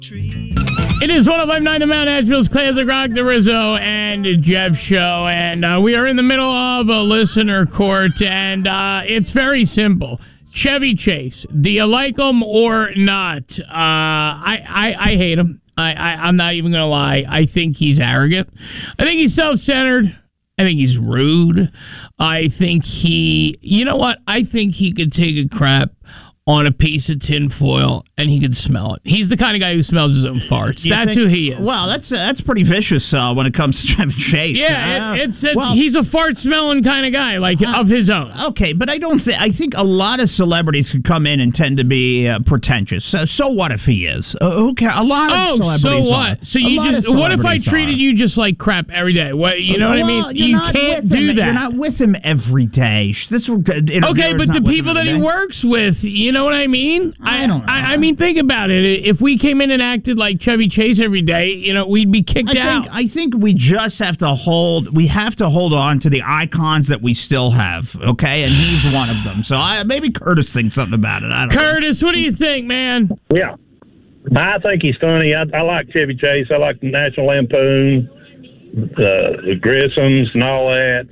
It is 105.9 The Mount Nashville's Classic Rock, the Rizzo and Jeff show, and we are in the middle of a listener court, and it's very simple. Chevy Chase, do you like him or not? I hate him. I'm not even going to lie. I think he's arrogant. I think he's self-centered. I think he's rude. I think you know what? I think he could take a crap on a piece of tinfoil and he could smell it. He's the kind of guy who smells his own farts. That's who he is. Well, that's pretty vicious when it comes to Chevy Chase. Yeah, he's a fart-smelling kind of guy, of his own. Okay, but I think a lot of celebrities could come in and tend to be pretentious. So what if he is? Who cares? A lot of celebrities so what? are. So what if I treated you just like crap every day? What, you know what I mean? You can't do that. You're not with him every day. Okay, but the people that he works with, you know what I mean? I don't know. I mean, think about it. If we came in and acted like Chevy Chase every day, we'd be kicked out. I think we just have to hold on to the icons that we still have, okay? And he's one of them. So maybe Curtis thinks something about it. I don't know. Curtis, what do you think, man? Yeah. I think he's funny. I like Chevy Chase. I like the National Lampoon, the Grissons and all that.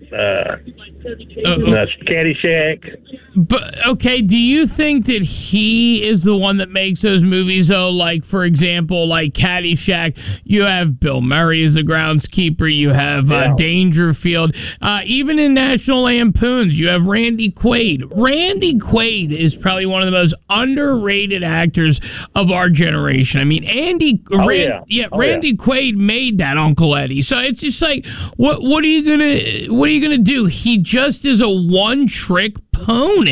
Caddyshack. But okay, do you think that he is the one that makes those movies, though? Like, for example, like Caddyshack, you have Bill Murray as the groundskeeper, you have Dangerfield. Even in National Lampoons, you have Randy Quaid. Randy Quaid is probably one of the most underrated actors of our generation. I mean, Randy Quaid made that Uncle Eddie. So it's just like, what are you gonna do? He just is a one-trick pony.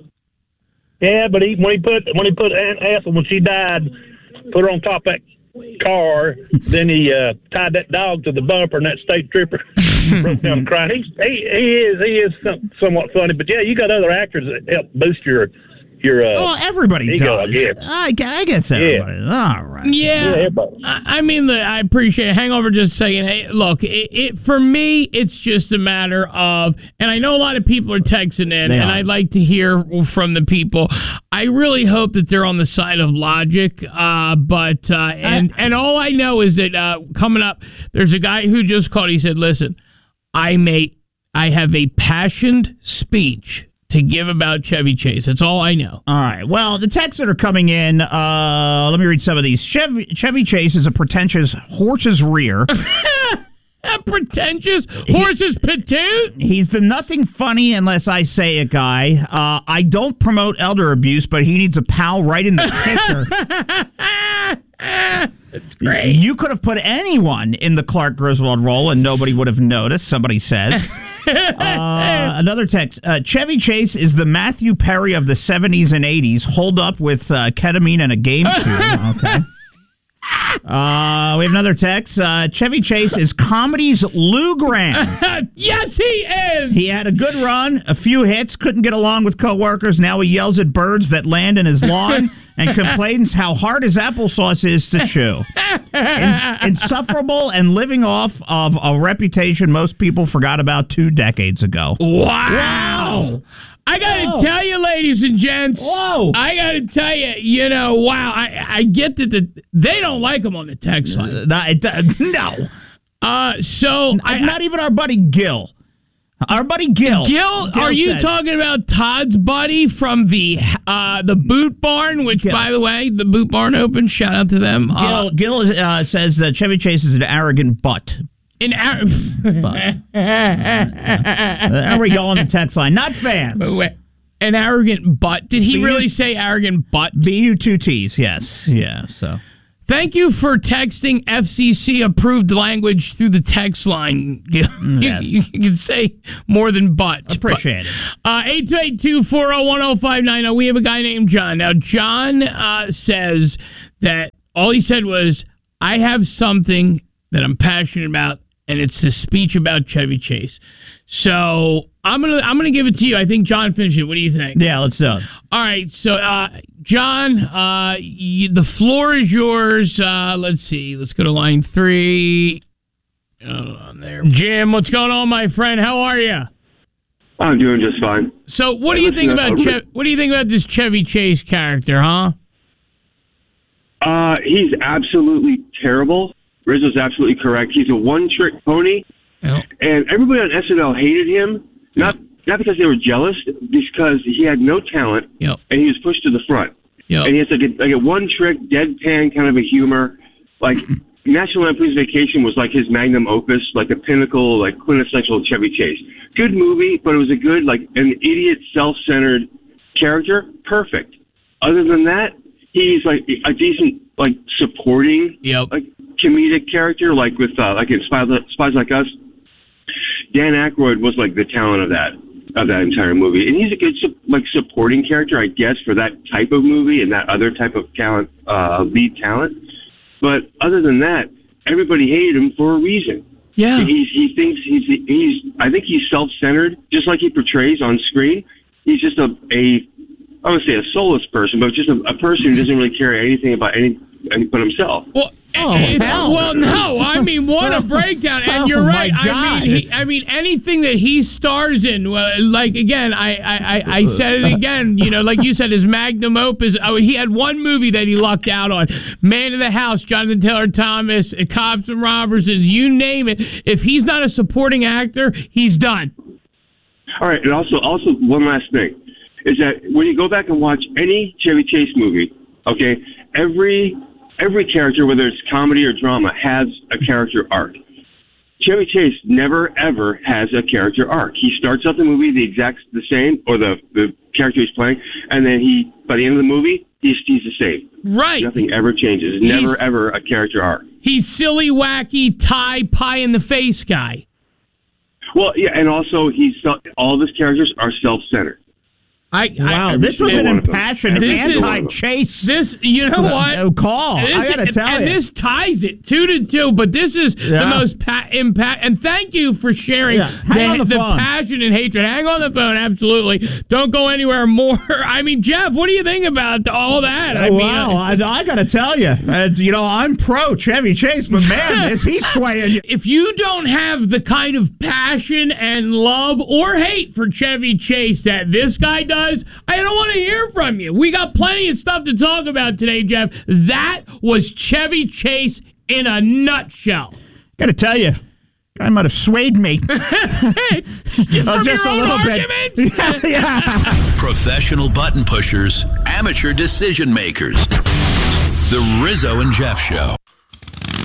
Yeah, but when he put Aunt Ethel, when she died, put her on top of that car, then he tied that dog to the bumper, and that state trooper broke down crying. He is somewhat funny, but yeah, you got other actors that help boost your everybody ego, does. I guess everybody. Yeah. All right. Yeah. I mean, I appreciate it. Hang over just a second. Hey, look, for me, it's just a matter of, and I know a lot of people are texting in, and I'd like to hear from the people. I really hope that they're on the side of logic, but all I know is that coming up, there's a guy who just called. He said, "Listen, I have a passionate speech to give about Chevy Chase." That's all I know. All right. Well, the texts that are coming in, let me read some of these. Chevy Chase is a pretentious horse's rear. A pretentious horse's patoot? He's the nothing funny unless I say it guy. I don't promote elder abuse, but he needs a pal right in the kisser. That's great. You could have put anyone in the Clark Griswold role and nobody would have noticed, somebody says. Another text. Chevy Chase is the Matthew Perry of the 70s and 80s, holed up with ketamine and a game tube. Okay. We have another text. Chevy Chase is comedy's Lou Grant. Yes, he is. He had a good run, a few hits, couldn't get along with coworkers. Now he yells at birds that land in his lawn and complains how hard his applesauce is to chew. Insufferable and living off of a reputation most people forgot about 2 decades ago. Wow. I got to tell you, ladies and gents. Whoa. I got to tell you, wow. I get that they don't like him on the text line. No. Not even our buddy Gil. Our buddy Gil. Gil, are you talking about Todd's buddy from the Boot Barn, which, by the way, the Boot Barn opened. Shout out to them. Gil says that Chevy Chase is an arrogant butt. There we go on the text line. Not fans. An arrogant butt. Did he really say arrogant butt? B-U-2-T's, yes. Yeah, so. Thank you for texting FCC-approved language through the text line. You can say more than butt. Appreciate it. 828-240-1059. We have a guy named John. Now, John says that all he said was, I have something that I'm passionate about, and it's the speech about Chevy Chase. So I'm gonna give it to you. I think John finished it. What do you think? Yeah, let's do it. All right, so John, the floor is yours. Let's see. Let's go to line 3. On there, Jim. What's going on, my friend? How are you? I'm doing just fine. So, what do you think about this Chevy Chase character, huh? He's absolutely terrible. Rizzo's absolutely correct. He's a one-trick pony, and everybody on SNL hated him. Not because they were jealous, because he had no talent, and he was pushed to the front. And he has like a one-trick, deadpan kind of a humor. Like National Lampoon's Vacation was like his magnum opus, like the pinnacle, like quintessential Chevy Chase. Good movie, but it was a good, like an idiot, self-centered character. Perfect. Other than that, he's like a decent, like supporting, like comedic character, like with like in Spies Like Us. Dan Aykroyd was like the talent of that entire movie, and he's a good like supporting character, I guess, for that type of movie and that other type of talent, lead talent. But other than that, everybody hated him for a reason. Yeah, he thinks he's. I think he's self-centered, just like he portrays on screen. He's just I would say a soulless person, but just a person who doesn't really care anything about anything but himself. Well, no. I mean, what a breakdown! And you're right. I mean, anything that he stars in, like again, I said it again. You know, like you said, his magnum opus. He had one movie that he lucked out on: Man of the House, Jonathan Taylor Thomas, Cops and Robertsons, you name it. If he's not a supporting actor, he's done. All right, and also one last thing is that when you go back and watch any Chevy Chase movie, okay, every character, whether it's comedy or drama, has a character arc. Chevy Chase never, ever has a character arc. He starts out the movie the same, or the character he's playing, and then by the end of the movie, he's the same. Right. Nothing ever changes. Never, ever a character arc. He's silly, wacky, pie-in-the-face guy. Well, yeah, and also all of his characters are self-centered. This was an impassioned anti-Chase. This, you know what? Call. I gotta tell you. And this ties it 2-2. But this is the most impact. And thank you for sharing the passion and hatred. Hang on the phone, absolutely. Don't go anywhere more. I mean, Jeff, what do you think about all that? I gotta tell you, I'm pro Chevy Chase, but man, is he swaying? If you don't have the kind of passion and love or hate for Chevy Chase that this guy does, I don't want to hear from you. We got plenty of stuff to talk about today, Jeff. That was Chevy Chase in a nutshell. Gotta tell you, guy might have swayed me. From just your own argument? Yeah. Professional button pushers, amateur decision makers. The Rizzo and Jeff Show.